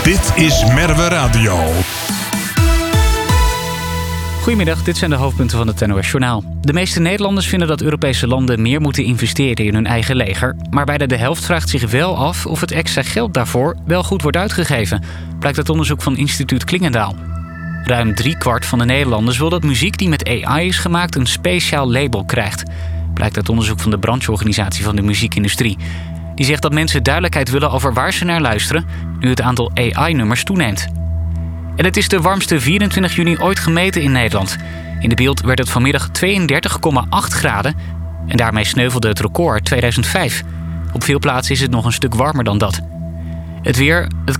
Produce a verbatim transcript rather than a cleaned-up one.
Dit is Merwe Radio. Goedemiddag, dit zijn de hoofdpunten van het N O S-journaal. De meeste Nederlanders vinden dat Europese landen meer moeten investeren in hun eigen leger. Maar bijna de helft vraagt zich wel af of het extra geld daarvoor wel goed wordt uitgegeven. Blijkt uit onderzoek van instituut Klingendaal. Ruim driekwart van de Nederlanders wil dat muziek die met A I is gemaakt een speciaal label krijgt. Blijkt uit onderzoek van de brancheorganisatie van de muziekindustrie. Die zegt dat mensen duidelijkheid willen over waar ze naar luisteren, nu het aantal A I-nummers toeneemt. En het is de warmste vierentwintig juni ooit gemeten in Nederland. In de Beeld werd het vanmiddag tweeëndertig komma acht graden en daarmee sneuvelde het record uit tweeduizend vijf. Op veel plaatsen is het nog een stuk warmer dan dat. Het weer... Het